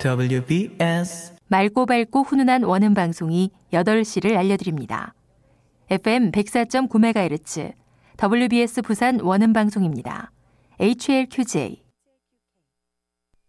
WBS 맑고 밝고 훈훈한 원음 방송이 8시를 알려드립니다. FM 104.9MHz WBS 부산 원음 방송입니다. HLQJ